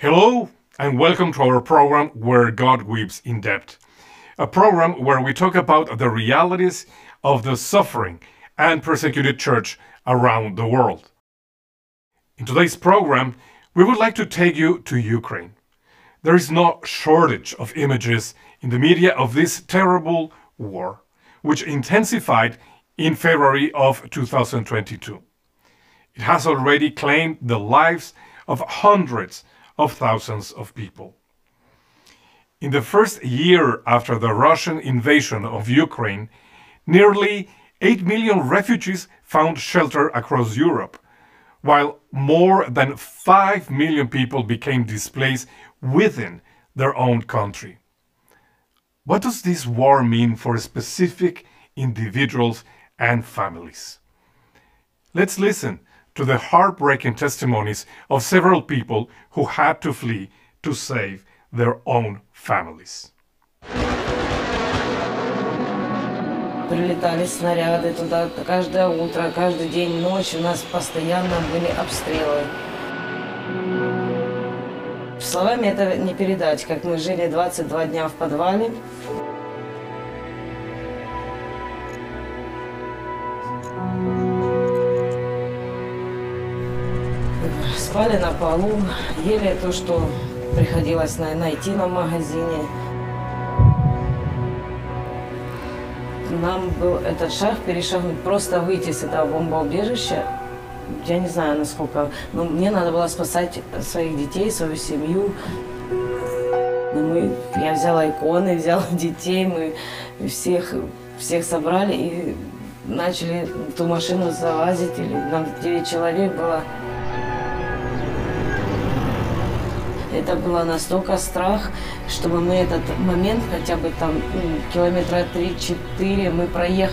Hello and welcome to our program Where God Weeps in Depth, a program where we talk about the realities of the suffering and persecuted church around the world. In today's program, we would like to take you to Ukraine. There is no shortage of images in the media of this terrible war, which intensified in February of 2022. It has already claimed the lives of hundreds of thousands of people. In the first year after the Russian invasion of Ukraine, nearly 8 million refugees found shelter across Europe, while more than 5 million people became displaced within their own country. What does this war mean for specific individuals and families? Let's listen to the heartbreaking testimonies of several people who had to flee to save their own families. Прилетали снаряды туда каждое утро, каждый день, ночь. У нас постоянно были обстрелы. Словами это не передать, как мы жили 22 дня в подвале. Спали на полу, ели то, что приходилось найти на магазине. Нам был этот шаг перешагнуть, просто выйти с этого бомбоубежища. Я не знаю, насколько, но мне надо было спасать своих детей, свою семью. Я взяла иконы, взяла детей, мы всех собрали и начали ту машину залазить. Нам 9 человек было. Это было настолько страх, чтобы мы этот момент хотя бы там километра 3-4 мы проехали.